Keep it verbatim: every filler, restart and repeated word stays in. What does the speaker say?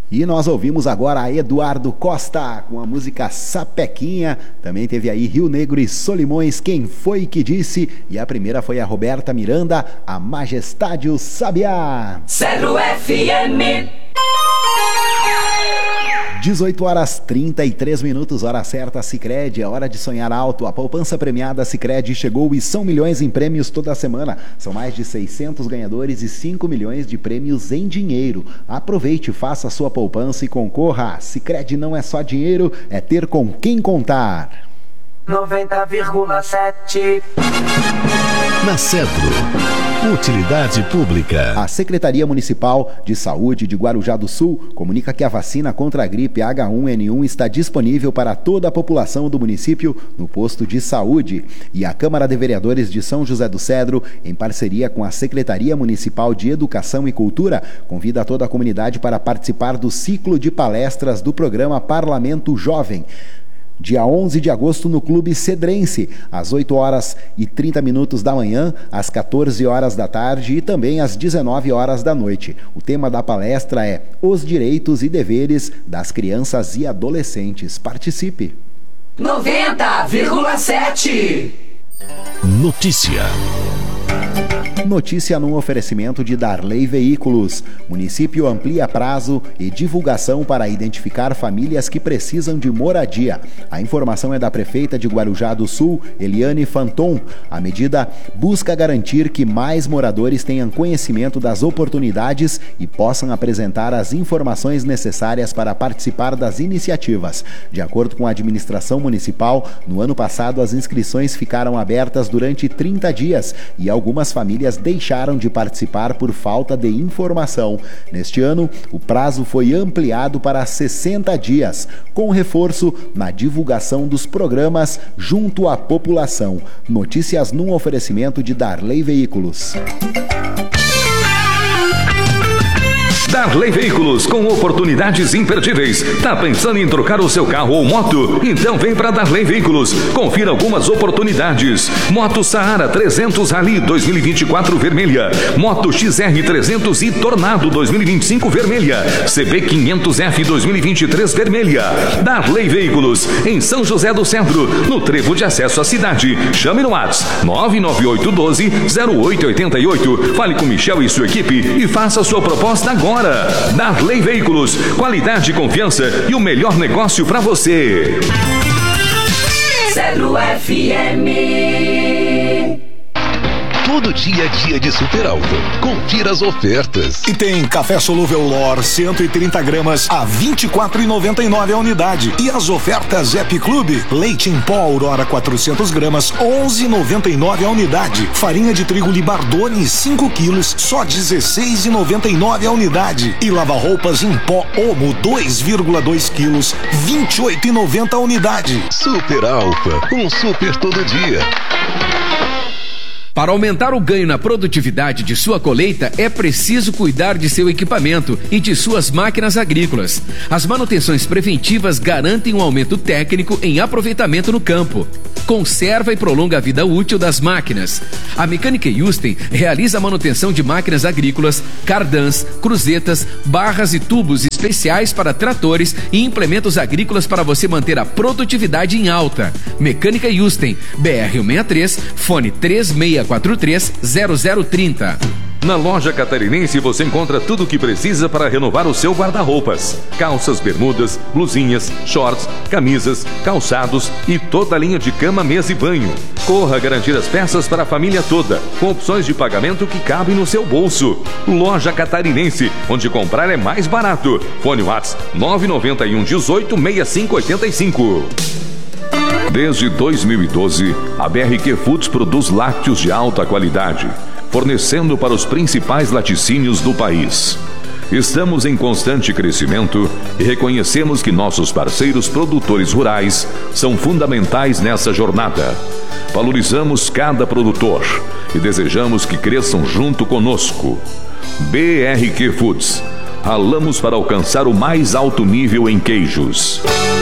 E nós ouvimos agora a Eduardo Costa com a música Sapequinha. Também teve aí Rio Negro e Solimões, Quem Foi Que Disse. E a primeira foi a Roberta Miranda, A Majestade o Sabiá. Zero F M. dezoito horas trinta e três minutos, hora certa. Sicredi, é hora de sonhar alto. A poupança premiada Sicredi chegou e são milhões em prêmios toda semana. São mais de seiscentos ganhadores e cinco milhões de prêmios em dinheiro. Aproveite, faça a sua poupança e concorra. Sicredi não é só dinheiro, é ter com quem contar. noventa vírgula sete. Na Cedro, Utilidade Pública. A Secretaria Municipal de Saúde de Guarujá do Sul comunica que a vacina contra a gripe H um N um está disponível para toda a população do município no posto de saúde. E a Câmara de Vereadores de São José do Cedro, em parceria com a Secretaria Municipal de Educação e Cultura, convida toda a comunidade para participar do ciclo de palestras do programa Parlamento Jovem. Dia onze de agosto no Clube Cedrense, às oito horas e trinta minutos da manhã, às quatorze horas da tarde e também às dezenove horas da noite. O tema da palestra é Os Direitos e Deveres das Crianças e Adolescentes. Participe! noventa vírgula sete. Notícia. Notícia num oferecimento de Darley Veículos. Município amplia prazo e divulgação para identificar famílias que precisam de moradia. A informação é da prefeita de Guarujá do Sul, Eliane Fanton. A medida busca garantir que mais moradores tenham conhecimento das oportunidades e possam apresentar as informações necessárias para participar das iniciativas. De acordo com a administração municipal, no ano passado as inscrições ficaram abertas durante trinta dias e algumas famílias deixaram de participar por falta de informação. Neste ano, o prazo foi ampliado para sessenta dias, com reforço na divulgação dos programas junto à população. Notícias num oferecimento de Darley Veículos. Darley Veículos, com oportunidades imperdíveis. Tá pensando em trocar o seu carro ou moto? Então vem para Darley Veículos. Confira algumas oportunidades. Moto Saara trezentos Rally dois mil e vinte e quatro vermelha. Moto X R trezentos e Tornado dois mil e vinte e cinco vermelha. C B quinhentos F dois mil e vinte e três vermelha. Darley Veículos, em São José do Cedro, no trevo de acesso à cidade. Chame no WhatsApp nove nove oito um dois zero oito oito oito. Fale com Michel e sua equipe e faça a sua proposta agora. Darley Veículos, qualidade, confiança e o melhor negócio para você. Zero F M. Todo dia é dia de super alta. Confira as ofertas. E tem café solúvel Lor cento e trinta gramas a vinte e quatro reais e noventa e nove centavos a unidade. E as ofertas Zep Club, leite em pó Aurora quatrocentas gramas, onze reais e noventa e nove centavos a unidade. Farinha de trigo Libardone cinco quilos, só dezesseis reais e noventa e nove centavos a unidade. E lava-roupas em pó Omo dois vírgula dois quilos, vinte e oito reais e noventa centavos a unidade. Super Alfa, um super todo dia. Para aumentar o ganho na produtividade de sua colheita, é preciso cuidar de seu equipamento e de suas máquinas agrícolas. As manutenções preventivas garantem um aumento técnico em aproveitamento no campo. Conserva e prolonga a vida útil das máquinas. A Mecânica Yusten realiza a manutenção de máquinas agrícolas, cardãs, cruzetas, barras e tubos especiais para tratores e implementos agrícolas para você manter a produtividade em alta. Mecânica Yusten, B R cento e sessenta e três, fone três seis quatro três zero zero três zero. Na loja Catarinense você encontra tudo o que precisa para renovar o seu guarda-roupas. Calças, bermudas, blusinhas, shorts, camisas, calçados e toda a linha de cama, mesa e banho. Corra garantir as peças para a família toda, com opções de pagamento que cabem no seu bolso. Loja Catarinense, onde comprar é mais barato. Fone WhatsApp nove nove um um oito seis cinco oito cinco. Desde dois mil e doze, a B R Q Foods produz lácteos de alta qualidade, fornecendo para os principais laticínios do país. Estamos em constante crescimento e reconhecemos que nossos parceiros produtores rurais são fundamentais nessa jornada. Valorizamos cada produtor e desejamos que cresçam junto conosco. B R Q Foods. Ralamos para alcançar o mais alto nível em queijos.